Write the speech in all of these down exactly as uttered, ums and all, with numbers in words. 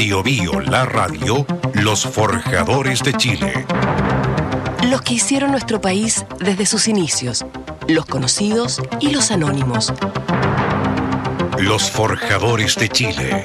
Bio Bio, la radio, los forjadores de Chile. Los que hicieron nuestro país desde sus inicios, los conocidos y los anónimos. Los forjadores de Chile.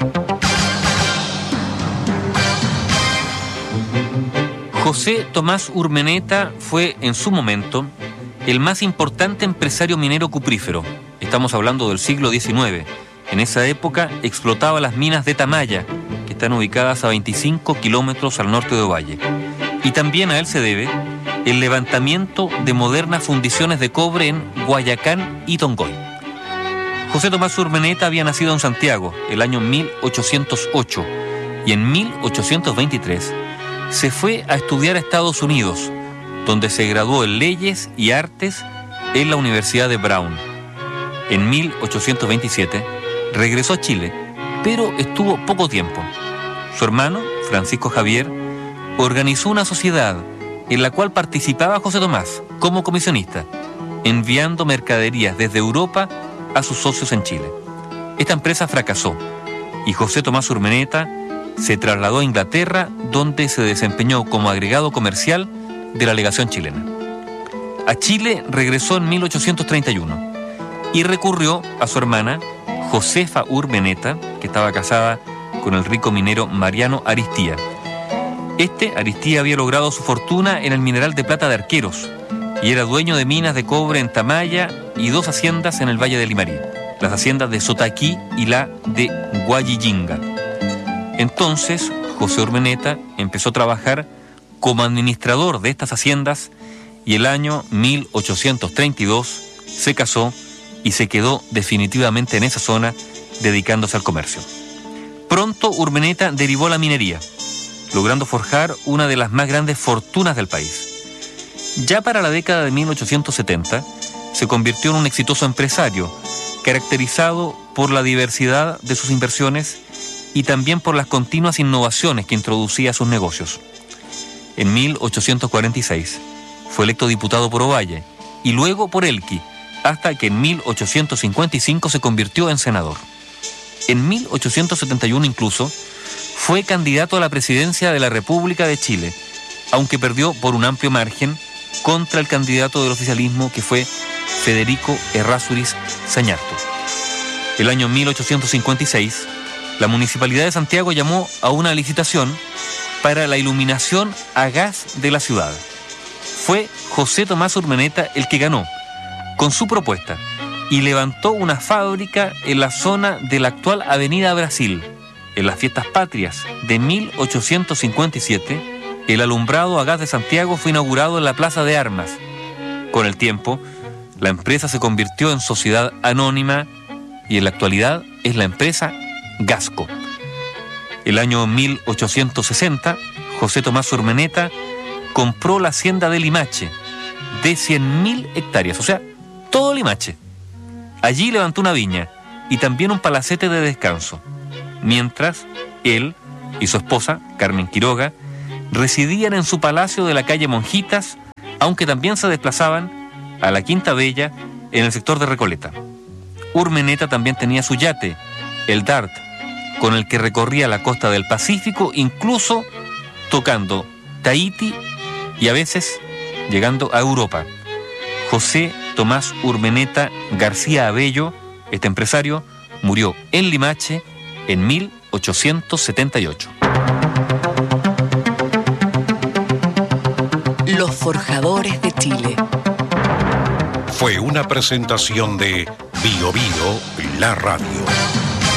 José Tomás Urmeneta fue, en su momento, el más importante empresario minero cuprífero. Estamos hablando del siglo diecinueve. En esa época explotaba las minas de Tamaya, que están ubicadas a veinticinco kilómetros al norte de Ovalle. Y también a él se debe el levantamiento de modernas fundiciones de cobre en Guayacán y Tongoy. José Tomás Urmeneta había nacido en Santiago el año mil ochocientos ocho y en mil ochocientos veintitrés se fue a estudiar a Estados Unidos, donde se graduó en Leyes y Artes en la Universidad de Brown. En mil ochocientos veintisiete regresó a Chile, pero estuvo poco tiempo. Su hermano, Francisco Javier, organizó una sociedad en la cual participaba José Tomás como comisionista, enviando mercaderías desde Europa a sus socios en Chile. Esta empresa fracasó y José Tomás Urmeneta se trasladó a Inglaterra, donde se desempeñó como agregado comercial de la legación chilena. A Chile regresó en mil ochocientos treinta y uno y recurrió a su hermana Josefa Urmeneta, que estaba casada con el rico minero Mariano Aristía. Este, Aristía, había logrado su fortuna en el mineral de plata de Arqueros y era dueño de minas de cobre en Tamaya y dos haciendas en el Valle de Limarí, las haciendas de Sotaquí y la de Guayillinga. Entonces, José Urmeneta empezó a trabajar como administrador de estas haciendas y el año mil ochocientos treinta y dos se casó y se quedó definitivamente en esa zona dedicándose al comercio. Pronto Urmeneta derivó a la minería, logrando forjar una de las más grandes fortunas del país. Ya para la década de mil ochocientos setenta se convirtió en un exitoso empresario, caracterizado por la diversidad de sus inversiones y también por las continuas innovaciones que introducía a sus negocios. En mil ochocientos cuarenta y seis fue electo diputado por Ovalle y luego por Elqui, hasta que en mil ochocientos cincuenta y cinco se convirtió en senador. En mil ochocientos setenta y uno incluso fue candidato a la presidencia de la República de Chile, aunque perdió por un amplio margen contra el candidato del oficialismo, que fue Federico Errázuriz Zañartu. El año mil ochocientos cincuenta y seis, la Municipalidad de Santiago llamó a una licitación para la iluminación a gas de la ciudad. Fue José Tomás Urmeneta el que ganó con su propuesta y levantó una fábrica en la zona de la actual Avenida Brasil. En las fiestas patrias de mil ochocientos cincuenta y siete, el alumbrado a gas de Santiago fue inaugurado en la Plaza de Armas. Con el tiempo, la empresa se convirtió en sociedad anónima y en la actualidad es la empresa Gasco. El año mil ochocientos sesenta, José Tomás Urmeneta compró la hacienda de Limache de cien mil hectáreas, o sea, todo Limache. Allí levantó una viña y también un palacete de descanso, mientras él y su esposa, Carmen Quiroga, residían en su palacio de la calle Monjitas, aunque también se desplazaban a la Quinta Bella en el sector de Recoleta. Urmeneta también tenía su yate, el Dart, con el que recorría la costa del Pacífico, incluso tocando Tahití y a veces llegando a Europa. José Tomás Urmeneta García Abello, este empresario, murió en Limache en mil ochocientos setenta y ocho. Los forjadores de Chile. Fue una presentación de Bio Bio, la radio.